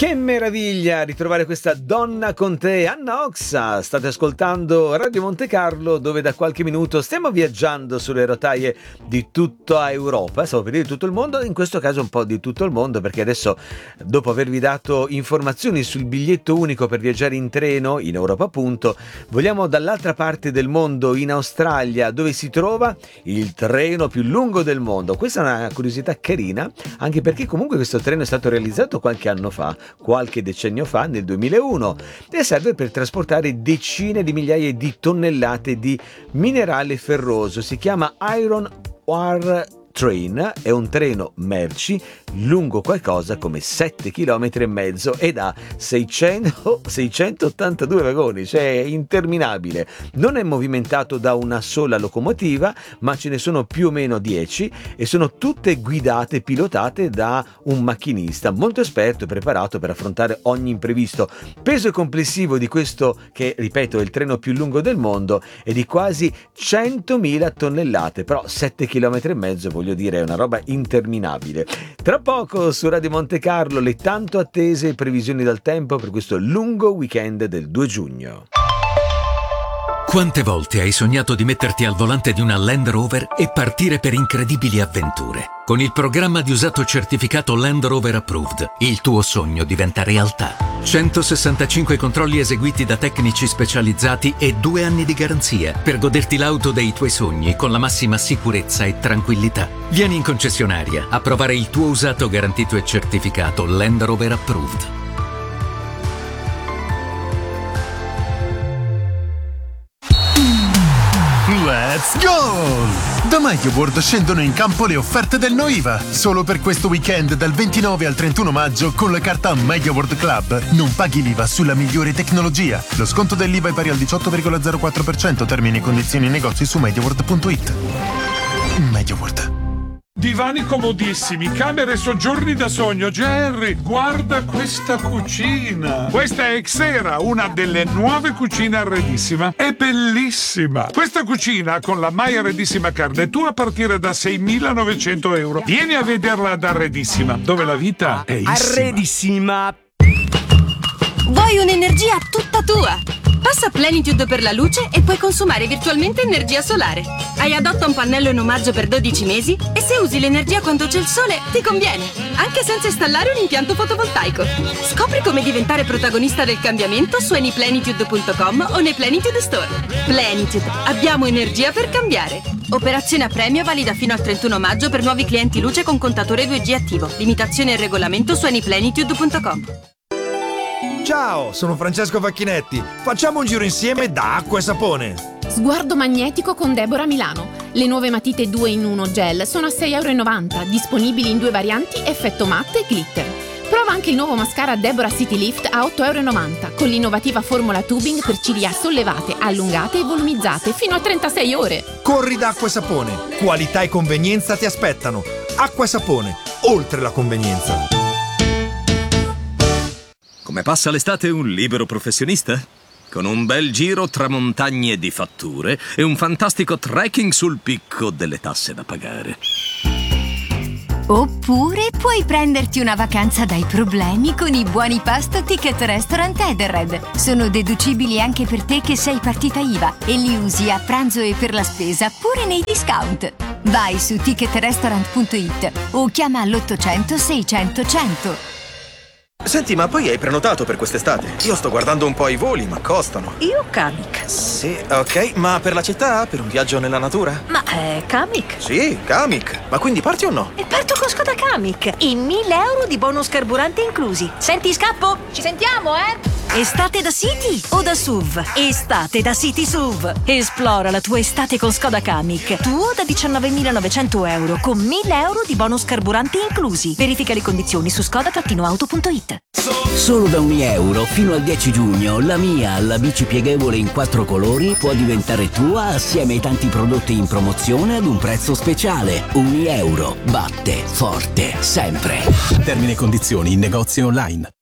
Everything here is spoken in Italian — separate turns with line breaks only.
Che meraviglia ritrovare questa donna con te, Anna Oxa. State ascoltando Radio Monte Carlo, dove da qualche minuto stiamo viaggiando sulle rotaie di tutta Europa, stavo per dire tutto il mondo, in questo caso un po' di tutto il mondo, perché adesso, dopo avervi dato informazioni sul biglietto unico per viaggiare in treno in Europa appunto, vogliamo dall'altra parte del mondo, in Australia, dove si trova il treno più lungo del mondo. Questa è una curiosità carina, anche perché comunque questo treno è stato realizzato qualche decennio fa, nel 2001, e serve per trasportare decine di migliaia di tonnellate di minerale ferroso. Si chiama Iron Ore Train, è un treno merci lungo qualcosa come 7,5 km ed ha 682 vagoni, cioè è interminabile. Non è movimentato da una sola locomotiva, ma ce ne sono più o meno 10 e sono tutte guidate, pilotate da un macchinista molto esperto e preparato per affrontare ogni imprevisto. Peso complessivo di questo, che ripeto è il treno più lungo del mondo, è di quasi 100.000 tonnellate, però 7,5 km voglio dire è una roba interminabile. Tra poco su Radio Monte Carlo le tanto attese previsioni del tempo per questo lungo weekend del 2 giugno.
Quante volte hai sognato di metterti al volante di una Land Rover e partire per incredibili avventure? Con il programma di usato certificato Land Rover Approved, il tuo sogno diventa realtà. 165 controlli eseguiti da tecnici specializzati e 2 anni di garanzia per goderti l'auto dei tuoi sogni con la massima sicurezza e tranquillità. Vieni in concessionaria a provare il tuo usato garantito e certificato Land Rover Approved.
Let's go! Da MediaWorld scendono in campo le offerte del No IVA. Solo per questo weekend dal 29 al 31 maggio con la carta MediaWorld Club non paghi l'IVA sulla migliore tecnologia. Lo sconto dell'IVA è pari al 18,04%. Termini e condizioni in negozi su MediaWorld.it. MediaWorld.
Divani comodissimi, camere e soggiorni da sogno. Jerry, guarda questa cucina. Questa è Xera, una delle nuove cucine Arredissima. È bellissima. Questa cucina con la mai Arredissima carne tu a partire da 6.900 euro. Vieni a vederla ad Arredissima, dove la vita è
Arredissima.
Vuoi un'energia tutta tua? Passa Plenitude per la luce e puoi consumare virtualmente energia solare. Hai Adotta un pannello in omaggio per 12 mesi e se usi l'energia quando c'è il sole ti conviene, anche senza installare un impianto fotovoltaico. Scopri come diventare protagonista del cambiamento su anyplenitude.com o nei Plenitude Store. Plenitude, abbiamo energia per cambiare. Operazione a premio valida fino al 31 maggio per nuovi clienti luce con contatore 2G attivo. Limitazione e regolamento su anyplenitude.com.
Ciao, sono Francesco Facchinetti. Facciamo un giro insieme da Acqua e Sapone.
Sguardo magnetico con Deborah Milano. Le nuove matite 2 in 1 gel sono a 6,90 €, disponibili in 2 varianti, effetto matte e glitter. Prova anche il nuovo mascara Deborah City Lift a 8,90 € con l'innovativa formula tubing per ciglia sollevate, allungate e volumizzate fino a 36 ore.
Corri da Acqua e Sapone. Qualità e convenienza ti aspettano. Acqua e Sapone, oltre la convenienza.
Come passa l'estate un libero professionista? Con un bel giro tra montagne di fatture e un fantastico trekking sul picco delle tasse da pagare.
Oppure puoi prenderti una vacanza dai problemi con i buoni pasto Ticket Restaurant Edenred. Sono deducibili anche per te che sei partita IVA e li usi a pranzo e per la spesa pure nei discount. Vai su ticketrestaurant.it o chiama all'800 600 100.
Senti, ma poi hai prenotato per quest'estate? Io sto guardando un po' i voli, ma costano.
Io Kamiq.
Sì, ok, ma per la città? Per un viaggio nella natura?
Ma Kamiq?
Sì, Kamiq. Ma quindi parti o no?
E parto con Skoda Kamiq. In 1.000 euro di bonus carburante inclusi. Senti, scappo? Ci sentiamo, Estate da City o da SUV? Estate da City SUV. Esplora la tua estate con Skoda Kamiq. Tuo da 19.900 euro con 1.000 euro di bonus carburanti inclusi. Verifica le condizioni su skoda-auto.it.
Solo da €1 fino al 10 giugno la Mia, la bici pieghevole in 4 colori, può diventare tua assieme ai tanti prodotti in promozione ad un prezzo speciale. €1 batte forte sempre.
Termini e condizioni in negozi online.